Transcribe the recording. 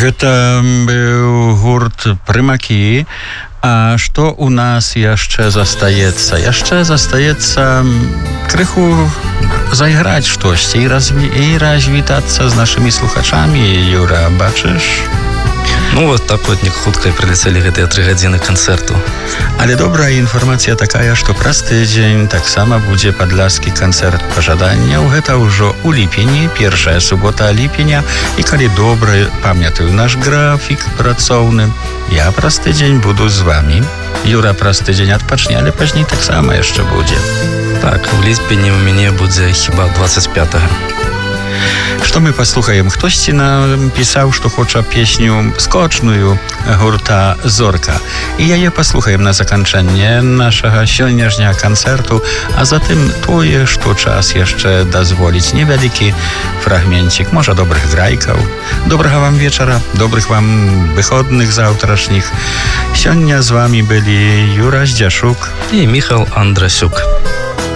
Гэта быў гурт «Прымакі». А што ў нас яшчэ застаецца? Яшчэ застаецца крыху зайграць штосьці і развітацца з нашымі слухачамі. Юра, бачыш? Ну, вот так вот хутка і прылецелі гэтыя 3 гадзіны канцэрту. Але добрая інфармацыя такая, што праз тыдзень таксама будзе падляшскі канцэрт пажаданняў. Гэта ўжо ў ліпені, першая субота ліпеня. І калі добра памятаю наш графік працоўны, я праз тыдзень буду з вамі. Юра праз тыдзень адпачне, але пазней таксама яшчэ будзе. Так, у ліпені ў мяне будзе хіба 25-го. Што мы паслухаем? Хтосьці напісаў, што хоча песню скочную гурта «Зорка». І яе паслухаем на заканчэнне нашага сённяшняга канцэрту, а затым тое, што час яшчэ дазволіць, невялікі фрагменцік, можа, добрых грайкаў. Добрага вам вечара, добрых вам выходных заўтрашніх. Сёння з вамі былі Юра Здзяшук і Міхал Андрасюк.